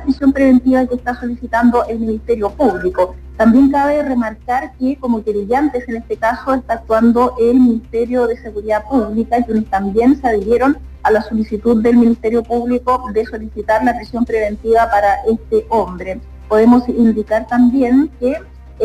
prisión preventiva que está solicitando el Ministerio Público. También cabe remarcar que como querellantes en este caso está actuando el Ministerio de Seguridad Pública, quienes también se adhirieron a la solicitud del Ministerio Público de solicitar la prisión preventiva para este hombre. Podemos indicar también que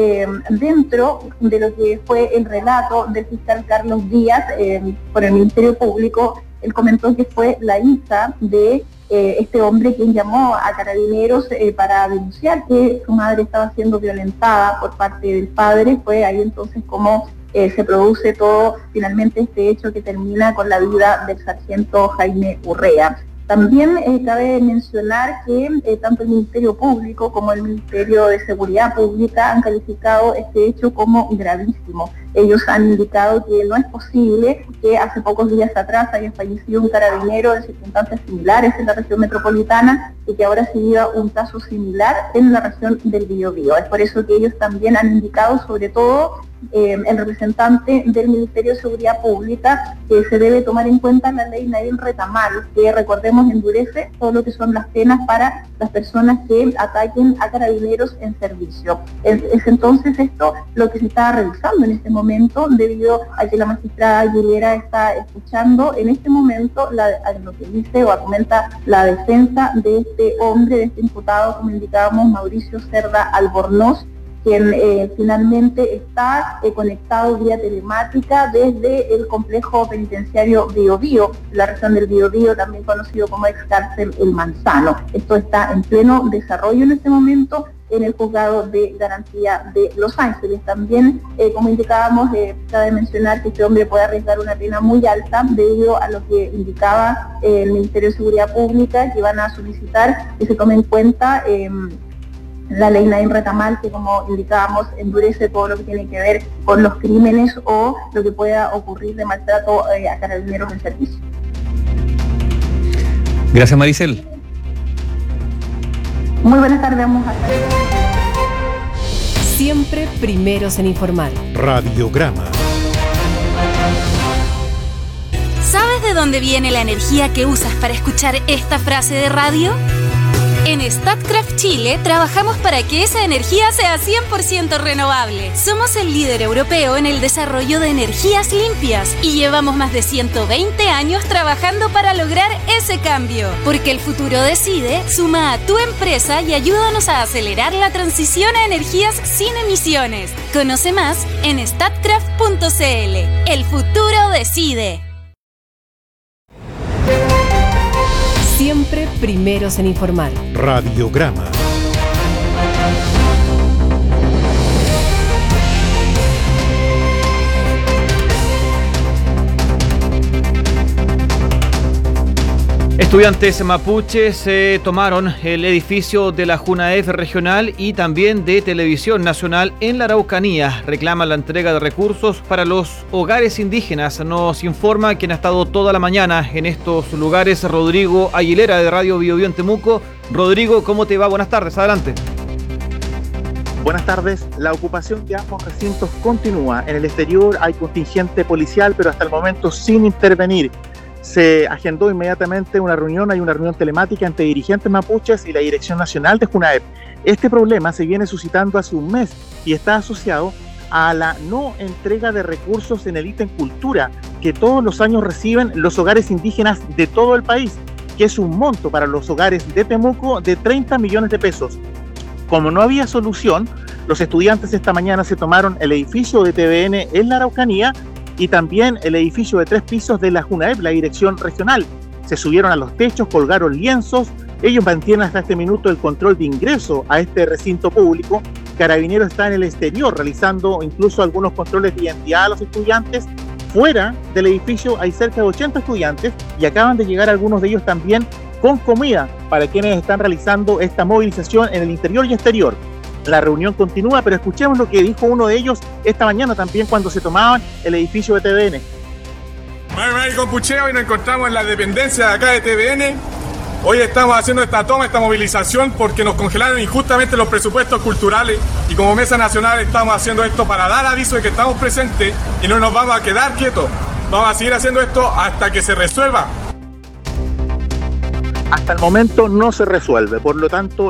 dentro de lo que fue el relato del fiscal Carlos Díaz por el Ministerio Público, él comentó que fue la hija de este hombre quien llamó a Carabineros para denunciar que su madre estaba siendo violentada por parte del padre. Fue ahí entonces como se produce todo, finalmente este hecho que termina con la vida del sargento Jaime Urrea. También cabe mencionar que tanto el Ministerio Público como el Ministerio de Seguridad Pública han calificado este hecho como gravísimo. Ellos han indicado que no es posible que hace pocos días atrás haya fallecido un carabinero en circunstancias similares en la región metropolitana y que ahora se viva un caso similar en la región del Biobío. Es por eso que ellos también han indicado, sobre todo el representante del Ministerio de Seguridad Pública, que se debe tomar en cuenta la ley Nabil Retamal, que recordemos endurece todo lo que son las penas para las personas que ataquen a carabineros en servicio. Es entonces esto lo que se está revisando en este momento, debido a que la magistrada Aguilera está escuchando en este momento lo que dice o argumenta la defensa de este hombre, de este imputado, como indicábamos, Mauricio Cerda Albornoz, quien finalmente está conectado vía telemática desde el complejo penitenciario Biobío, la región del Biobío, también conocido como ex cárcel El Manzano. Esto está en pleno desarrollo en este momento en el juzgado de garantía de Los Ángeles. También, como indicábamos, cabe mencionar que este hombre puede arriesgar una pena muy alta debido a lo que indicaba el Ministerio de Seguridad Pública, que van a solicitar que se tome en cuenta la ley Nabil Retamal, que como indicábamos endurece todo lo que tiene que ver con los crímenes o lo que pueda ocurrir de maltrato a carabineros en servicio. Gracias, Maricel. Muy buenas tardes, vamos a estar. Siempre primeros en informar. Radiograma. ¿Sabes de dónde viene la energía que usas para escuchar esta frase de radio? En Statkraft Chile trabajamos para que esa energía sea 100% renovable. Somos el líder europeo en el desarrollo de energías limpias y llevamos más de 120 años trabajando para lograr ese cambio. Porque el futuro decide, suma a tu empresa y ayúdanos a acelerar la transición a energías sin emisiones. Conoce más en statkraft.cl. El futuro decide. Siempre primeros en informar. Radiograma. Estudiantes mapuches tomaron el edificio de la JUNAEF regional y también de Televisión Nacional en la Araucanía. Reclaman la entrega de recursos para los hogares indígenas. Nos informa quien ha estado toda la mañana en estos lugares, Rodrigo Aguilera de Radio Biobío en Temuco. Rodrigo, ¿cómo te va? Buenas tardes, adelante. Buenas tardes. La ocupación de ambos recintos continúa. En el exterior hay contingente policial, pero hasta el momento sin intervenir. Se agendó inmediatamente una reunión telemática entre dirigentes mapuches y la Dirección Nacional de JUNAEP. Este problema se viene suscitando hace un mes y está asociado a la no entrega de recursos en el ítem cultura que todos los años reciben los hogares indígenas de todo el país, que es un monto para los hogares de Temuco de 30 millones de pesos. Como no había solución, los estudiantes esta mañana se tomaron el edificio de TVN en la Araucanía y también el edificio de 3 pisos de la JUNAEP, la dirección regional. Se subieron a los techos, colgaron lienzos. Ellos mantienen hasta este minuto el control de ingreso a este recinto público. Carabineros está en el exterior realizando incluso algunos controles de identidad a los estudiantes. Fuera del edificio hay cerca de 80 estudiantes y acaban de llegar algunos de ellos también con comida para quienes están realizando esta movilización en el interior y exterior. La reunión continúa, pero escuchemos lo que dijo uno de ellos esta mañana también cuando se tomaban el edificio de TVN. Con Pucheo y nos encontramos en la dependencia de acá de TVN. Hoy estamos haciendo esta movilización porque nos congelaron injustamente los presupuestos culturales y como Mesa Nacional estamos haciendo esto para dar aviso de que estamos presentes y no nos vamos a quedar quietos. Vamos a seguir haciendo esto hasta que se resuelva. Hasta el momento no se resuelve, por lo tanto